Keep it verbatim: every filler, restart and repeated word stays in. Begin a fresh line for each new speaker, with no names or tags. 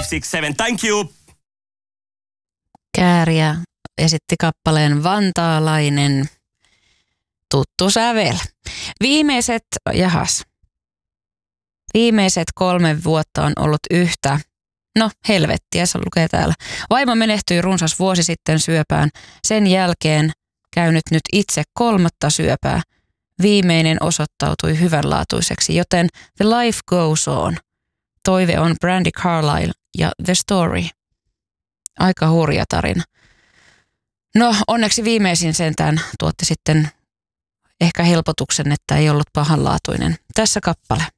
six seven. Thank you.
Kääriä esitti kappaleen Vantaalainen. Tuttu sävel. Viimeiset, jahas. Viimeiset kolme vuotta on ollut yhtä. No helvettiä, se lukee täällä. Vaimo menehtyi runsas vuosi sitten syöpään. Sen jälkeen käynyt nyt itse kolmatta syöpää. Viimeinen osoittautui hyvänlaatuiseksi, joten The Life Goes On. Toive on Brandi Carlile ja The Story. Aika hurja tarina. No onneksi viimeisin sentään tuotti sitten ehkä helpotuksen, että ei ollut pahanlaatuinen. Tässä kappale.